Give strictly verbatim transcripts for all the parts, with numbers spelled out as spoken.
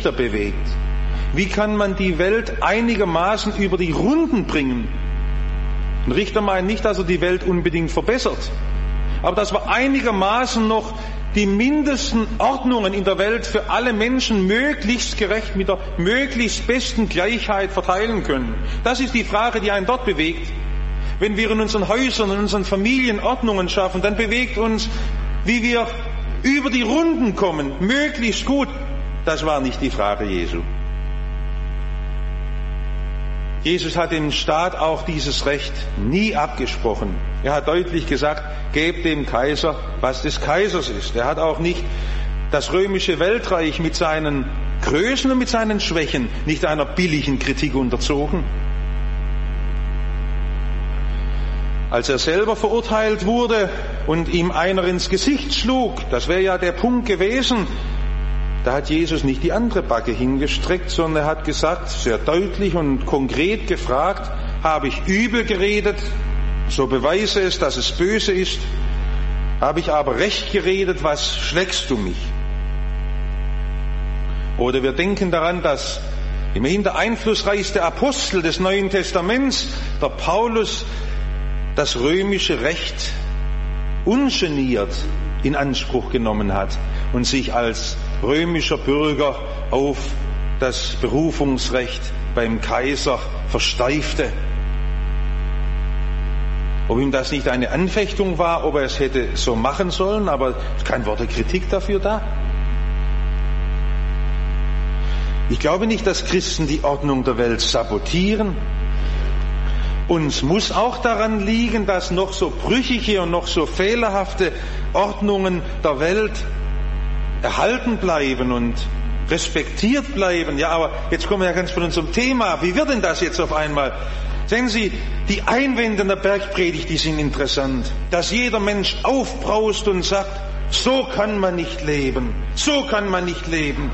Richter bewegt? Wie kann man die Welt einigermaßen über die Runden bringen? Ein Richter meint nicht, dass er die Welt unbedingt verbessert, aber dass wir einigermaßen noch die mindesten Ordnungen in der Welt für alle Menschen möglichst gerecht mit der möglichst besten Gleichheit verteilen können. Das ist die Frage, die einen dort bewegt. Wenn wir in unseren Häusern, in unseren Familien Ordnungen schaffen, dann bewegt uns, wie wir über die Runden kommen, möglichst gut. Das war nicht die Frage Jesu. Jesus hat dem Staat auch dieses Recht nie abgesprochen. Er hat deutlich gesagt, gebt dem Kaiser, was des Kaisers ist. Er hat auch nicht das römische Weltreich mit seinen Größen und mit seinen Schwächen nicht einer billigen Kritik unterzogen. Als er selber verurteilt wurde und ihm einer ins Gesicht schlug, das wäre ja der Punkt gewesen, da hat Jesus nicht die andere Backe hingestreckt, sondern er hat gesagt, sehr deutlich und konkret gefragt, habe ich übel geredet, so beweise es, dass es böse ist, habe ich aber recht geredet, was schlägst du mich? Oder wir denken daran, dass immerhin der einflussreichste Apostel des Neuen Testaments, der Paulus, das römische Recht ungeniert in Anspruch genommen hat und sich als römischer Bürger auf das Berufungsrecht beim Kaiser versteifte. Ob ihm das nicht eine Anfechtung war, ob er es hätte so machen sollen, aber kein Wort der Kritik dafür da. Ich glaube nicht, dass Christen die Ordnung der Welt sabotieren. Uns muss auch daran liegen, dass noch so brüchige und noch so fehlerhafte Ordnungen der Welt erhalten bleiben und respektiert bleiben. Ja, aber jetzt kommen wir ja ganz von unserem Thema. Wie wird denn das jetzt auf einmal? Sehen Sie, die Einwände in der Bergpredigt, die sind interessant. Dass jeder Mensch aufbraust und sagt, so kann man nicht leben, so kann man nicht leben.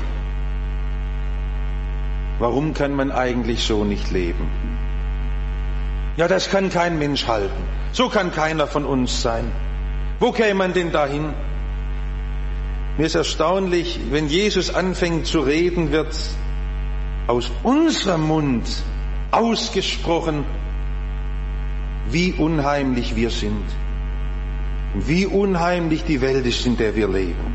Warum kann man eigentlich so nicht leben? Ja, das kann kein Mensch halten. So kann keiner von uns sein. Wo käme man denn dahin? Mir ist erstaunlich, wenn Jesus anfängt zu reden, wird aus unserem Mund ausgesprochen, wie unheimlich wir sind. Wie unheimlich die Welt ist, in der wir leben.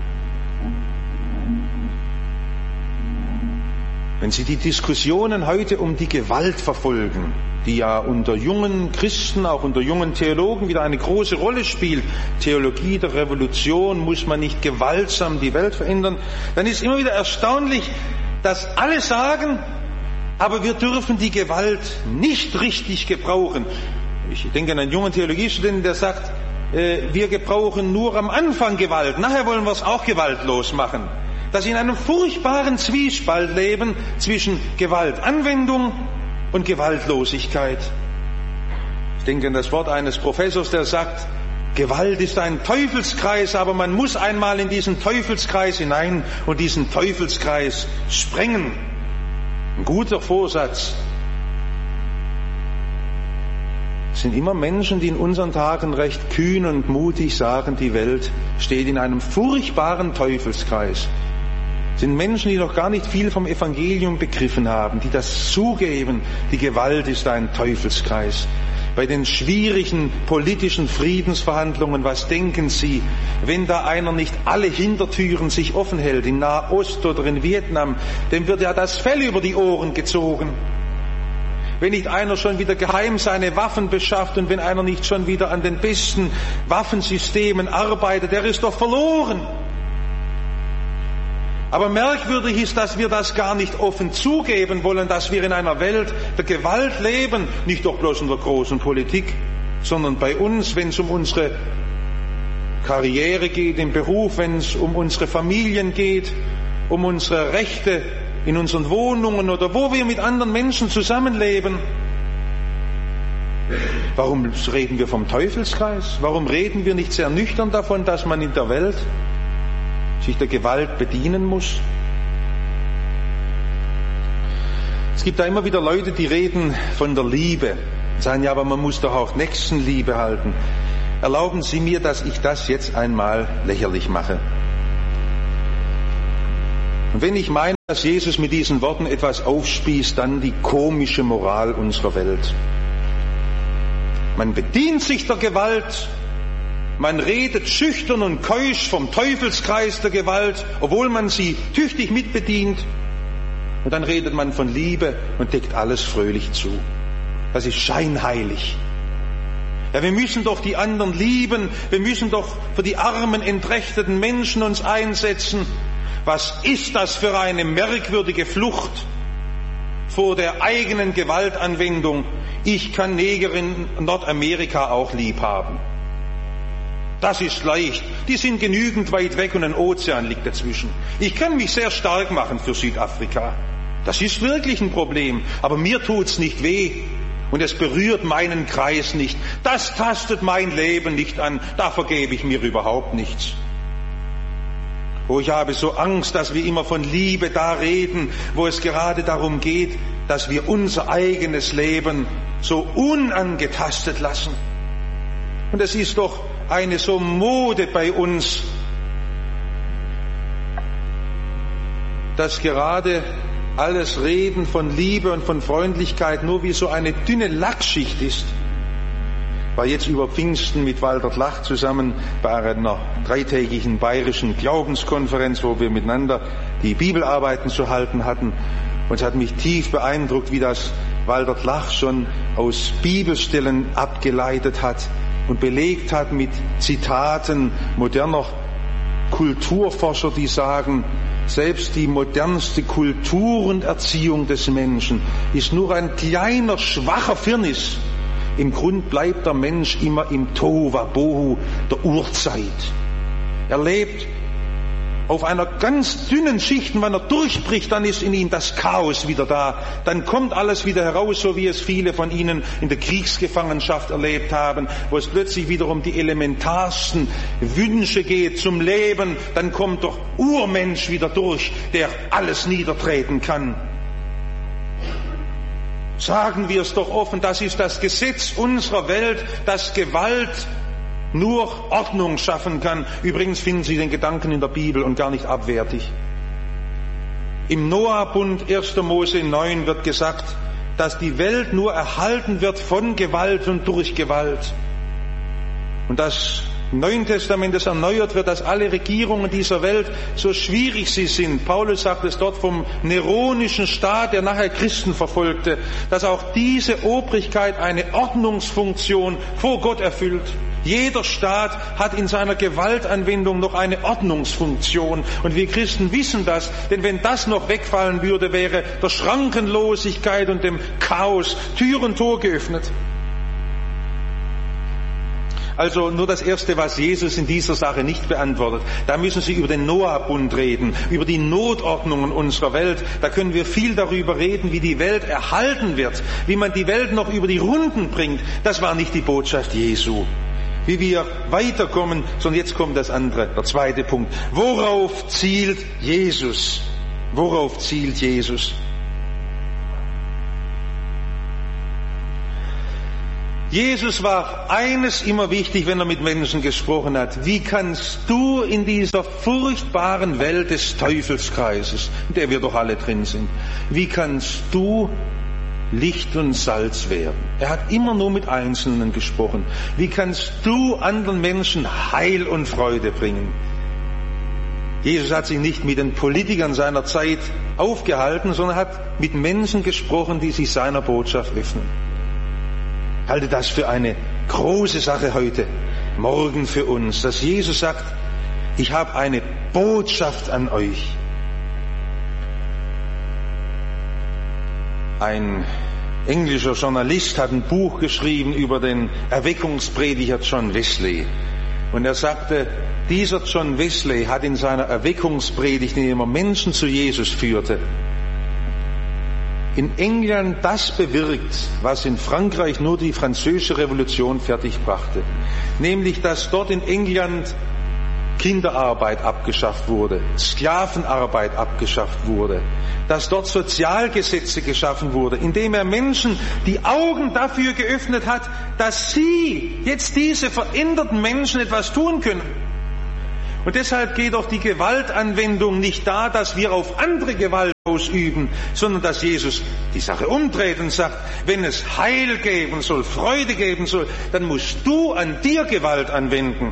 Wenn Sie die Diskussionen heute um die Gewalt verfolgen, die ja unter jungen Christen, auch unter jungen Theologen wieder eine große Rolle spielt, Theologie der Revolution, muss man nicht gewaltsam die Welt verändern, dann ist immer wieder erstaunlich, dass alle sagen, aber wir dürfen die Gewalt nicht richtig gebrauchen. Ich denke an einen jungen Theologiestudenten, der sagt, äh, wir gebrauchen nur am Anfang Gewalt, nachher wollen wir es auch gewaltlos machen. Dass sie in einem furchtbaren Zwiespalt leben zwischen Gewaltanwendung und Gewaltlosigkeit. Ich denke an das Wort eines Professors, der sagt, Gewalt ist ein Teufelskreis, aber man muss einmal in diesen Teufelskreis hinein und diesen Teufelskreis sprengen. Ein guter Vorsatz. Es sind immer Menschen, die in unseren Tagen recht kühn und mutig sagen, die Welt steht in einem furchtbaren Teufelskreis. Es sind Menschen, die noch gar nicht viel vom Evangelium begriffen haben, die das zugeben, die Gewalt ist ein Teufelskreis. Bei den schwierigen politischen Friedensverhandlungen, was denken Sie, wenn da einer nicht alle Hintertüren sich offen hält, in Nahost oder in Vietnam, dem wird ja das Fell über die Ohren gezogen. Wenn nicht einer schon wieder geheim seine Waffen beschafft und wenn einer nicht schon wieder an den besten Waffensystemen arbeitet, der ist doch verloren. Aber merkwürdig ist, dass wir das gar nicht offen zugeben wollen, dass wir in einer Welt der Gewalt leben, nicht doch bloß in der großen Politik, sondern bei uns, wenn es um unsere Karriere geht, im Beruf, wenn es um unsere Familien geht, um unsere Rechte in unseren Wohnungen oder wo wir mit anderen Menschen zusammenleben. Warum reden wir vom Teufelskreis? Warum reden wir nicht sehr nüchtern davon, dass man in der Welt sich der Gewalt bedienen muss? Es gibt da immer wieder Leute, die reden von der Liebe. Sagen, ja, aber man muss doch auch Nächstenliebe halten. Erlauben Sie mir, dass ich das jetzt einmal lächerlich mache. Und wenn ich meine, dass Jesus mit diesen Worten etwas aufspießt, dann die komische Moral unserer Welt. Man bedient sich der Gewalt, man redet schüchtern und keusch vom Teufelskreis der Gewalt, obwohl man sie tüchtig mitbedient. Und dann redet man von Liebe und deckt alles fröhlich zu. Das ist scheinheilig. Ja, wir müssen doch die anderen lieben, wir müssen doch für die armen, entrechteten Menschen uns einsetzen. Was ist das für eine merkwürdige Flucht vor der eigenen Gewaltanwendung? Ich kann Neger in Nordamerika auch lieb haben. Das ist leicht. Die sind genügend weit weg und ein Ozean liegt dazwischen. Ich kann mich sehr stark machen für Südafrika. Das ist wirklich ein Problem. Aber mir tut's nicht weh. Und es berührt meinen Kreis nicht. Das tastet mein Leben nicht an. Da vergebe ich mir überhaupt nichts. Oh, ich habe so Angst, dass wir immer von Liebe da reden, wo es gerade darum geht, dass wir unser eigenes Leben so unangetastet lassen. Und es ist doch eine so Mode bei uns, dass gerade alles Reden von Liebe und von Freundlichkeit nur wie so eine dünne Lackschicht ist. War jetzt über Pfingsten mit Walter Lach zusammen bei einer dreitägigen bayerischen Glaubenskonferenz, wo wir miteinander die Bibelarbeiten zu halten hatten. Und es hat mich tief beeindruckt, wie das Walter Lach schon aus Bibelstellen abgeleitet hat und belegt hat mit Zitaten moderner Kulturforscher, die sagen, selbst die modernste Kultur und Erziehung des Menschen ist nur ein kleiner, schwacher Firnis. Im Grund bleibt der Mensch immer im Tohuwabohu der Urzeit. Er lebt auf einer ganz dünnen Schicht, und wenn er durchbricht, dann ist in ihm das Chaos wieder da. Dann kommt alles wieder heraus, so wie es viele von Ihnen in der Kriegsgefangenschaft erlebt haben, wo es plötzlich wieder um die elementarsten Wünsche geht zum Leben. Dann kommt der Urmensch wieder durch, der alles niedertreten kann. Sagen wir es doch offen, das ist das Gesetz unserer Welt, dass Gewalt nur Ordnung schaffen kann. Übrigens finden Sie den Gedanken in der Bibel und gar nicht abwertig. Im Noah-Bund erster Mose neun wird gesagt, dass die Welt nur erhalten wird von Gewalt und durch Gewalt. Und dass im Neuen Testament es erneuert wird, dass alle Regierungen dieser Welt, so schwierig sie sind, Paulus sagt es dort vom neronischen Staat, der nachher Christen verfolgte, dass auch diese Obrigkeit eine Ordnungsfunktion vor Gott erfüllt. Jeder Staat hat in seiner Gewaltanwendung noch eine Ordnungsfunktion. Und wir Christen wissen das, denn wenn das noch wegfallen würde, wäre der Schrankenlosigkeit und dem Chaos Tür und Tor geöffnet. Also nur das Erste, was Jesus in dieser Sache nicht beantwortet. Da müssen Sie über den Noah-Bund reden, über die Notordnungen unserer Welt. Da können wir viel darüber reden, wie die Welt erhalten wird, wie man die Welt noch über die Runden bringt. Das war nicht die Botschaft Jesu. Wie wir weiterkommen, sondern jetzt kommt das andere, der zweite Punkt. Worauf zielt Jesus? Worauf zielt Jesus? Jesus war eines immer wichtig, wenn er mit Menschen gesprochen hat. Wie kannst du in dieser furchtbaren Welt des Teufelskreises, in der wir doch alle drin sind, wie kannst du Licht und Salz werden? Er hat immer nur mit Einzelnen gesprochen. Wie kannst du anderen Menschen Heil und Freude bringen? Jesus hat sich nicht mit den Politikern seiner Zeit aufgehalten, sondern hat mit Menschen gesprochen, die sich seiner Botschaft öffnen. Ich halte das für eine große Sache heute, morgen für uns, dass Jesus sagt, ich habe eine Botschaft an euch. Ein englischer Journalist hat ein Buch geschrieben über den Erweckungsprediger John Wesley. Und er sagte, dieser John Wesley hat in seiner Erweckungspredigt, indem er Menschen zu Jesus führte, in England das bewirkt, was in Frankreich nur die französische Revolution fertigbrachte. Nämlich, dass dort in England Kinderarbeit abgeschafft wurde, Sklavenarbeit abgeschafft wurde, dass dort Sozialgesetze geschaffen wurden, indem er Menschen die Augen dafür geöffnet hat, dass sie, jetzt diese veränderten Menschen, etwas tun können. Und deshalb geht doch die Gewaltanwendung nicht da, dass wir auf andere Gewalt ausüben, sondern dass Jesus die Sache umdreht und sagt, wenn es Heil geben soll, Freude geben soll, dann musst du an dir Gewalt anwenden.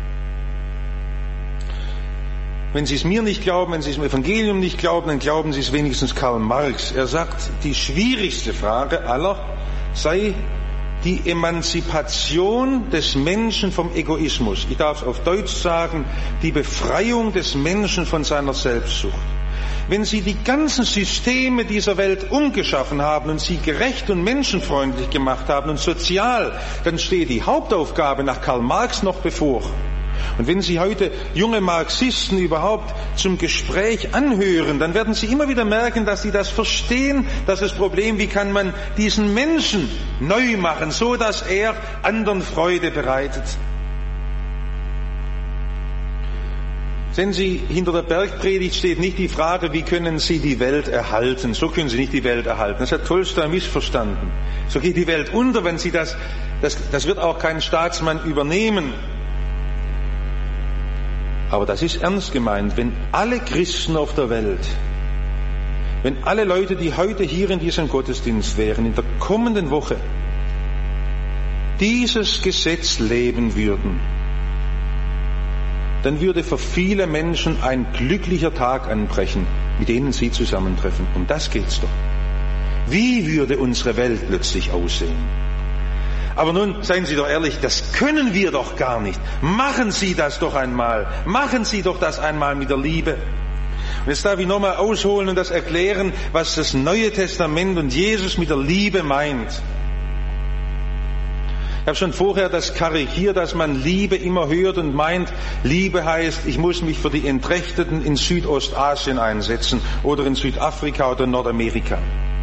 Wenn Sie es mir nicht glauben, wenn Sie es dem Evangelium nicht glauben, dann glauben Sie es wenigstens Karl Marx. Er sagt, die schwierigste Frage aller sei die Emanzipation des Menschen vom Egoismus. Ich darf es auf Deutsch sagen, die Befreiung des Menschen von seiner Selbstsucht. Wenn Sie die ganzen Systeme dieser Welt umgeschaffen haben und sie gerecht und menschenfreundlich gemacht haben und sozial, dann steht die Hauptaufgabe nach Karl Marx noch bevor. Und wenn Sie heute junge Marxisten überhaupt zum Gespräch anhören, dann werden Sie immer wieder merken, dass sie das verstehen, dass das Problem, wie kann man diesen Menschen neu machen, so dass er anderen Freude bereitet. Sehen Sie, hinter der Bergpredigt steht nicht die Frage, wie können Sie die Welt erhalten. So können Sie nicht die Welt erhalten. Das hat Tolstoi missverstanden. So geht die Welt unter, wenn Sie das, das, das wird auch kein Staatsmann übernehmen. Aber das ist ernst gemeint, wenn alle Christen auf der Welt, wenn alle Leute, die heute hier in diesem Gottesdienst wären, in der kommenden Woche dieses Gesetz leben würden, dann würde für viele Menschen ein glücklicher Tag anbrechen, mit denen sie zusammentreffen. Um das geht's doch. Wie würde unsere Welt plötzlich aussehen? Aber nun, seien Sie doch ehrlich, das können wir doch gar nicht. Machen Sie das doch einmal. Machen Sie doch das einmal mit der Liebe. Und jetzt darf ich nochmal ausholen und das erklären, was das Neue Testament und Jesus mit der Liebe meint. Ich habe schon vorher das karikiert, dass man Liebe immer hört und meint, Liebe heißt, ich muss mich für die Entrechteten in Südostasien einsetzen oder in Südafrika oder Nordamerika.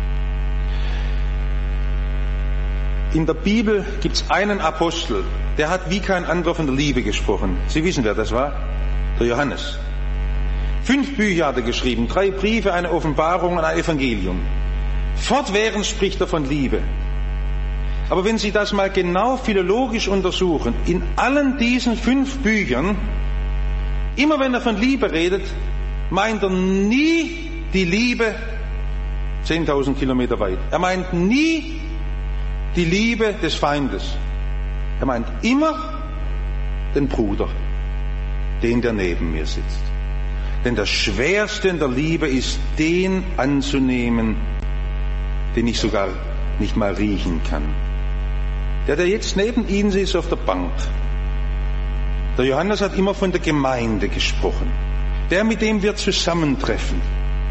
In der Bibel gibt es einen Apostel, der hat wie kein anderer von der Liebe gesprochen. Sie wissen, wer das war? Der Johannes. Fünf Bücher hat er geschrieben, drei Briefe, eine Offenbarung und ein Evangelium. Fortwährend spricht er von Liebe. Aber wenn Sie das mal genau philologisch untersuchen, in allen diesen fünf Büchern, immer wenn er von Liebe redet, meint er nie die Liebe zehntausend Kilometer weit. Er meint nie die Liebe des Feindes. Er meint immer den Bruder, den, der neben mir sitzt. Denn das Schwerste in der Liebe ist, den anzunehmen, den ich sogar nicht mal riechen kann. Der, der jetzt neben Ihnen sitzt auf der Bank. Der Johannes hat immer von der Gemeinde gesprochen. Der, mit dem wir zusammentreffen.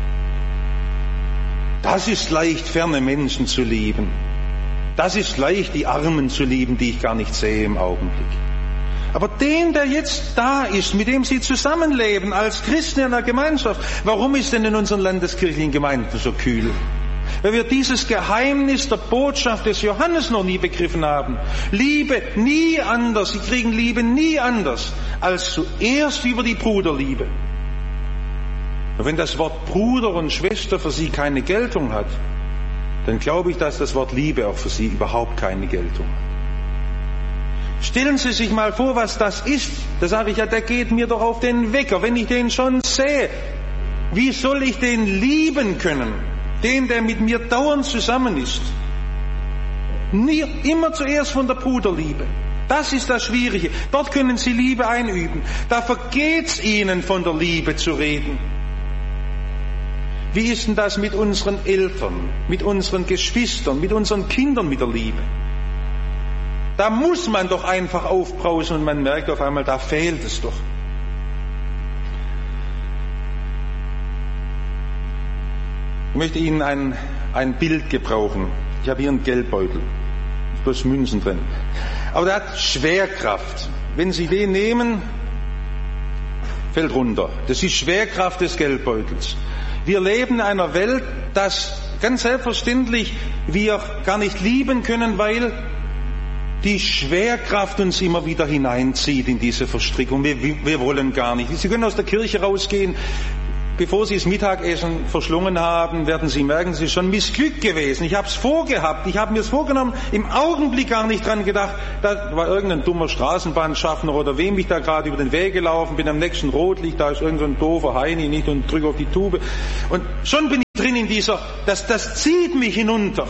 Das ist leicht, ferne Menschen zu lieben. Das ist leicht, die Armen zu lieben, die ich gar nicht sehe im Augenblick. Aber den, der jetzt da ist, mit dem Sie zusammenleben, als Christen in einer Gemeinschaft, warum ist denn in unseren landeskirchlichen Gemeinden so kühl? Weil wir dieses Geheimnis der Botschaft des Johannes noch nie begriffen haben. Liebe nie anders, Sie kriegen Liebe nie anders, als zuerst über die Bruderliebe. Und wenn das Wort Bruder und Schwester für Sie keine Geltung hat, dann glaube ich, dass das Wort Liebe auch für Sie überhaupt keine Geltung hat. Stellen Sie sich mal vor, was das ist. Da sage ich ja, der geht mir doch auf den Wecker, wenn ich den schon sehe. Wie soll ich den lieben können? Den, der mit mir dauernd zusammen ist. Nie, immer zuerst von der Bruderliebe. Das ist das Schwierige. Dort können Sie Liebe einüben. Da vergeht's Ihnen, von der Liebe zu reden. Wie ist denn das mit unseren Eltern, mit unseren Geschwistern, mit unseren Kindern mit der Liebe? Da muss man doch einfach aufbrausen und man merkt auf einmal, da fehlt es doch. Ich möchte Ihnen ein, ein Bild gebrauchen. Ich habe hier einen Geldbeutel, bloß Münzen drin. Aber der hat Schwerkraft. Wenn Sie den nehmen, fällt runter. Das ist die Schwerkraft des Geldbeutels. Wir leben in einer Welt, das ganz selbstverständlich wir gar nicht lieben können, weil die Schwerkraft uns immer wieder hineinzieht in diese Verstrickung. Wir, wir wollen gar nicht. Sie können aus der Kirche rausgehen, bevor Sie das Mittagessen verschlungen haben, werden Sie merken, es ist schon missglückt gewesen. Ich habe es vorgehabt, ich habe mir es vorgenommen, im Augenblick gar nicht dran gedacht, da war irgendein dummer Straßenbahnschaffner oder wem ich da gerade über den Weg gelaufen bin, am nächsten Rotlicht, da ist irgendein so doofer Heini nicht und drücke auf die Tube. Und schon bin ich drin in dieser, das, das zieht mich hinunter.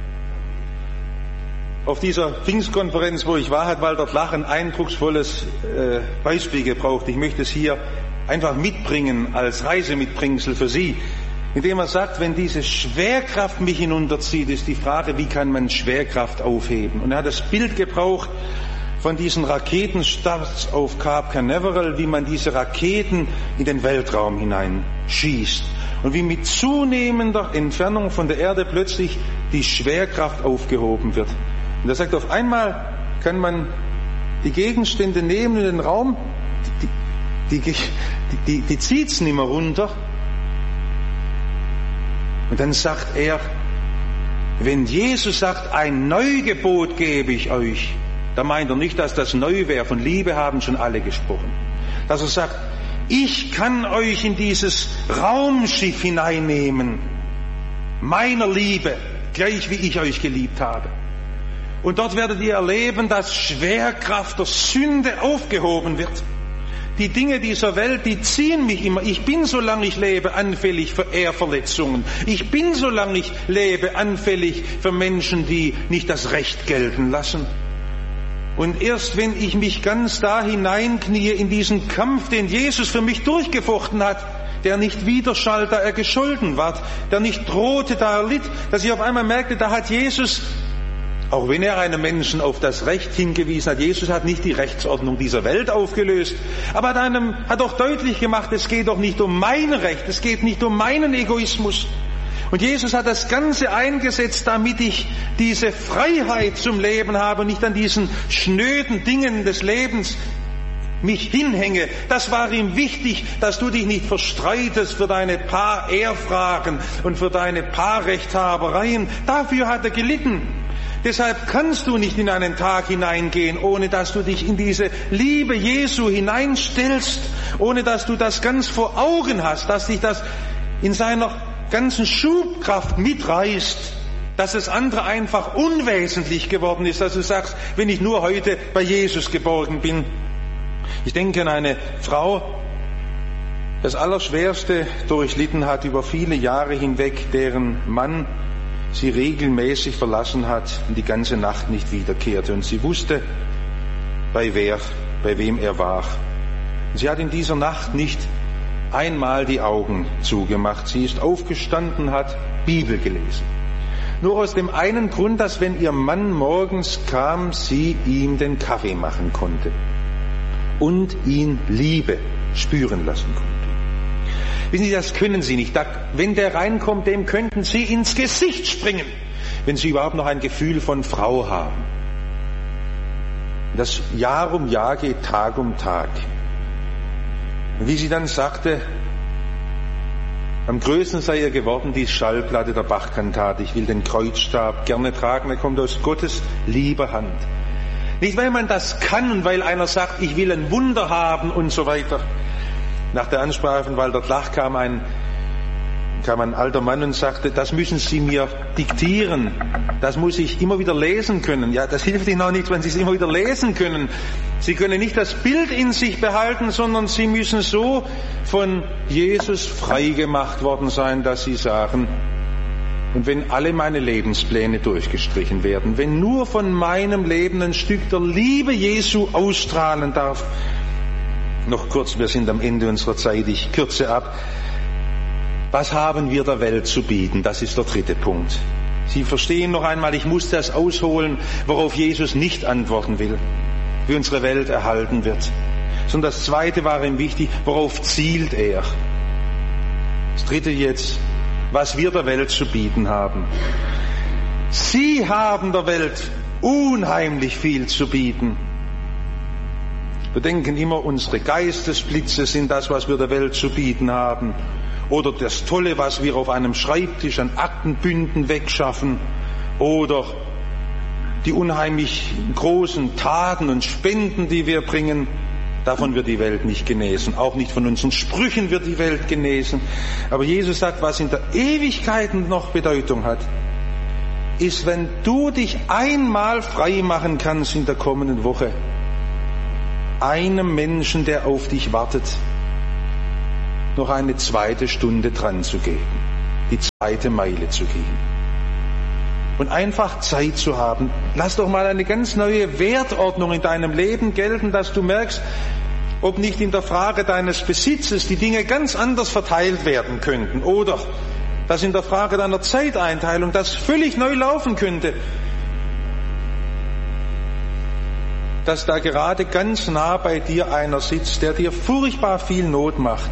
Auf dieser Pfingstkonferenz, wo ich war, hat Walter Flach ein eindrucksvolles äh, Beispiel gebraucht. Ich möchte es hier einfach mitbringen als Reisemitbringsel für Sie, indem er sagt, wenn diese Schwerkraft mich hinunterzieht, ist die Frage, wie kann man Schwerkraft aufheben? Und er hat das Bild gebraucht von diesen Raketenstarts auf Cape Canaveral, wie man diese Raketen in den Weltraum hineinschießt und wie mit zunehmender Entfernung von der Erde plötzlich die Schwerkraft aufgehoben wird. Und er sagt, auf einmal kann man die Gegenstände nehmen in den Raum, die, die, die, die, die zieht's nicht mehr runter. Und dann sagt er, wenn Jesus sagt, ein Neugebot gebe ich euch, da meint er nicht, dass das neu wäre, von Liebe haben schon alle gesprochen. Dass er sagt, ich kann euch in dieses Raumschiff hineinnehmen, meiner Liebe, gleich wie ich euch geliebt habe. Und dort werdet ihr erleben, dass Schwerkraft der Sünde aufgehoben wird. Die Dinge dieser Welt, die ziehen mich immer. Ich bin, solange ich lebe, anfällig für Ehrverletzungen. Ich bin, solange ich lebe, anfällig für Menschen, die nicht das Recht gelten lassen. Und erst wenn ich mich ganz da hineinknie in diesen Kampf, den Jesus für mich durchgefochten hat, der nicht widerschallt, da er gescholten ward, der nicht drohte, da er litt, dass ich auf einmal merkte, da hat Jesus, auch wenn er einem Menschen auf das Recht hingewiesen hat, Jesus hat nicht die Rechtsordnung dieser Welt aufgelöst, aber hat einem, hat auch deutlich gemacht, es geht doch nicht um mein Recht, es geht nicht um meinen Egoismus. Und Jesus hat das Ganze eingesetzt, damit ich diese Freiheit zum Leben habe und nicht an diesen schnöden Dingen des Lebens mich hinhänge. Das war ihm wichtig, dass du dich nicht verstreitest für deine paar Ehrfragen und für deine paar Rechthabereien. Dafür hat er gelitten. Deshalb kannst du nicht in einen Tag hineingehen, ohne dass du dich in diese Liebe Jesu hineinstellst, ohne dass du das ganz vor Augen hast, dass dich das in seiner ganzen Schubkraft mitreißt, dass das andere einfach unwesentlich geworden ist, dass du sagst, wenn ich nur heute bei Jesus geborgen bin. Ich denke an eine Frau, das Allerschwerste durchlitten hat über viele Jahre hinweg, deren Mann sie regelmäßig verlassen hat und die ganze Nacht nicht wiederkehrte. Und sie wusste, bei wer, bei wem er war. Und sie hat in dieser Nacht nicht einmal die Augen zugemacht. Sie ist aufgestanden, hat Bibel gelesen. Nur aus dem einen Grund, dass wenn ihr Mann morgens kam, sie ihm den Kaffee machen konnte und ihn Liebe spüren lassen konnte. Wissen Sie, das können Sie nicht. Da, wenn der reinkommt, dem könnten Sie ins Gesicht springen, wenn Sie überhaupt noch ein Gefühl von Frau haben. Das Jahr um Jahr geht, Tag um Tag. Und wie sie dann sagte, am größten sei ihr geworden die Schallplatte der Bach-Kantate, ich will den Kreuzstab gerne tragen, er kommt aus Gottes lieber Hand. Nicht, weil man das kann und weil einer sagt, ich will ein Wunder haben und so weiter. Nach der Ansprache von Walter Flach kam ein, kam ein alter Mann und sagte, das müssen Sie mir diktieren, das muss ich immer wieder lesen können. Ja, das hilft Ihnen auch nichts, wenn Sie es immer wieder lesen können. Sie können nicht das Bild in sich behalten, sondern Sie müssen so von Jesus frei gemacht worden sein, dass Sie sagen, und wenn alle meine Lebenspläne durchgestrichen werden, wenn nur von meinem Leben ein Stück der Liebe Jesu ausstrahlen darf. Noch kurz, wir sind am Ende unserer Zeit, ich kürze ab. Was haben wir der Welt zu bieten? Das ist der dritte Punkt. Sie verstehen noch einmal, ich muss das ausholen, worauf Jesus nicht antworten will, wie unsere Welt erhalten wird. Sondern das zweite war ihm wichtig, worauf zielt er? Das dritte jetzt, was wir der Welt zu bieten haben. Sie haben der Welt unheimlich viel zu bieten. Wir denken immer, unsere Geistesblitze sind das, was wir der Welt zu bieten haben. Oder das Tolle, was wir auf einem Schreibtisch an Aktenbünden wegschaffen. Oder die unheimlich großen Taten und Spenden, die wir bringen. Davon wird die Welt nicht genesen. Auch nicht von unseren Sprüchen wird die Welt genesen. Aber Jesus sagt, was in der Ewigkeit noch Bedeutung hat, ist, wenn du dich einmal frei machen kannst in der kommenden Woche, einem Menschen, der auf dich wartet, noch eine zweite Stunde dran zu geben, die zweite Meile zu gehen. Und einfach Zeit zu haben. Lass doch mal eine ganz neue Wertordnung in deinem Leben gelten, dass du merkst, ob nicht in der Frage deines Besitzes die Dinge ganz anders verteilt werden könnten oder dass in der Frage deiner Zeiteinteilung das völlig neu laufen könnte, dass da gerade ganz nah bei dir einer sitzt, der dir furchtbar viel Not macht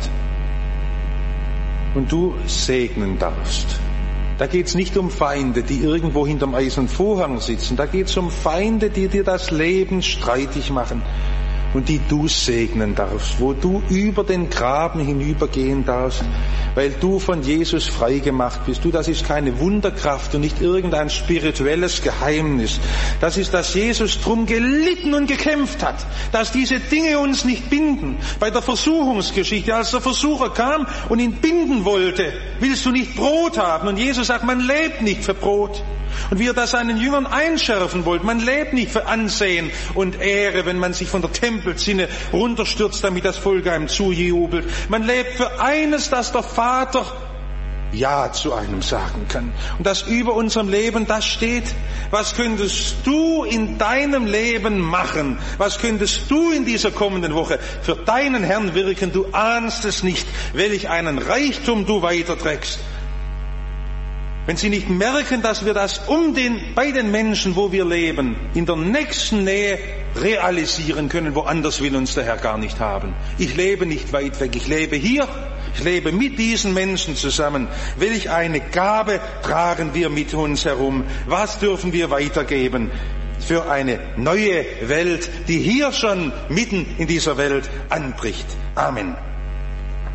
und du segnen darfst. Da geht's nicht um Feinde, die irgendwo hinterm eisernen Vorhang sitzen. Da geht's um Feinde, die dir das Leben streitig machen und die du segnen darfst, wo du über den Graben hinübergehen darfst, weil du von Jesus frei gemacht bist. Du, das ist keine Wunderkraft und nicht irgendein spirituelles Geheimnis. Das ist, dass Jesus drum gelitten und gekämpft hat, dass diese Dinge uns nicht binden. Bei der Versuchungsgeschichte, als der Versucher kam und ihn binden wollte, willst du nicht Brot haben? Und Jesus sagt, man lebt nicht für Brot. Und wie er das seinen Jüngern einschärfen wollte, man lebt nicht für Ansehen und Ehre, wenn man sich von der Tempelzinne runterstürzt, damit das Volk einem zujubelt. Man lebt für eines, dass der Vater Ja zu einem sagen kann. Und das über unserem Leben, das steht. Was könntest du in deinem Leben machen? Was könntest du in dieser kommenden Woche für deinen Herrn wirken? Du ahnst es nicht, welch einen Reichtum du weiterträgst. Wenn sie nicht merken, dass wir das um den, bei den Menschen, wo wir leben, in der nächsten Nähe realisieren können, woanders will uns der Herr gar nicht haben. Ich lebe nicht weit weg, ich lebe hier, ich lebe mit diesen Menschen zusammen. Welch eine Gabe tragen wir mit uns herum? Was dürfen wir weitergeben für eine neue Welt, die hier schon mitten in dieser Welt anbricht? Amen.